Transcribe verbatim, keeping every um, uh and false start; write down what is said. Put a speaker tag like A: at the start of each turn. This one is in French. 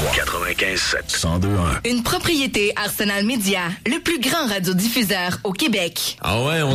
A: trois. quatre-vingt-quinze sept. cent deux un.
B: Une propriété Arsenal Média, le plus grand radiodiffuseur au Québec.
C: Ah ouais, on